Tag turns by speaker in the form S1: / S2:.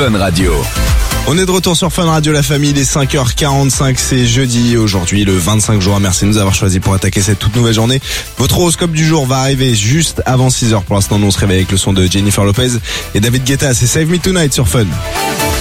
S1: Fun Radio.
S2: On est de retour sur Fun Radio, la famille, des 5h45, c'est jeudi, aujourd'hui le 25 juin. Merci de nous avoir choisis pour attaquer cette toute nouvelle journée. Votre horoscope du jour va arriver juste avant 6h. Pour l'instant, nous on se réveille avec le son de Jennifer Lopez et David Guetta. C'est Save Me Tonight sur Fun.